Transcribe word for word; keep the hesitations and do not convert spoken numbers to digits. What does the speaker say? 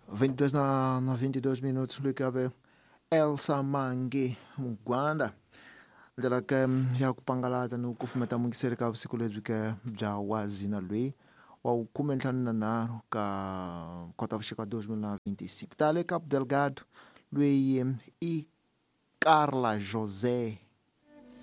vinte e dois na, na vinte e dois minutos likabe Elsa Mangi Mugwanda ndela ke ya kupangalata no kufumeta mungisere ka vusiku lebyi ke bya wazi na lwe wa khume ntlhanu na nharhu ka Khotavuxika dois mil e vinte e cinco tale Cabo Delgado lweyi i Carla José